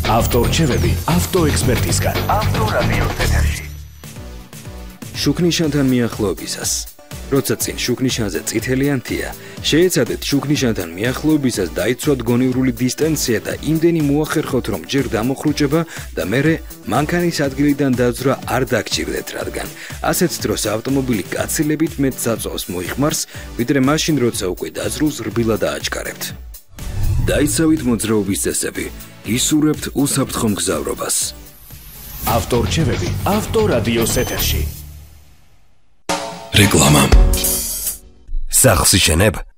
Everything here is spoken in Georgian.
ავტორჩევები ავტოექსპერტისგან. ავტორადიოს ეთერში. შუქნიშანთან მიახლოებისას. როცა წინ შუქნიშანზე წითელი ანთია, შეეცადეთ შუქნიშანთან მიახლოებისას დაიცვათ გონივრული დისტანცია და იმდენი მოახერხოთ, რომ ჯერ დამოხრუჭება და მერე მანქანის ადგილიდან დაძვრა არ დაგჭირდეთ, რადგან ასეთ დროს ავტომობილი გაცილებით მეტ საწვავს მოიხმარს, ვიდრე მაშინ, როცა უკვე დაძრულს რბილად ააჩქარებთ. დაიცავით მოძრაობის წესები, ისურვებთ უსაფრთხო მგზავრობას. ავტორჩევები ავტორადიოს ეთერში. რეკლამა. სახლს იშენებ?